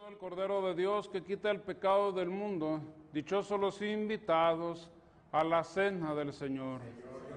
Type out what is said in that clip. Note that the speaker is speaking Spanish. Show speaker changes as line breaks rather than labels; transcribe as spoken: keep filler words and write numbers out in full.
el Cordero de Dios que quita el pecado del mundo. Dichosos los invitados a la cena del Señor.
Señor,